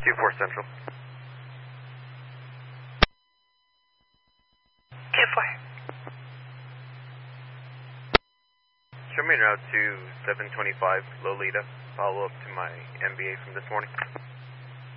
2-4 Central. 2-4. Show me en route to 725 Lolita. Follow up to my MBA from this morning.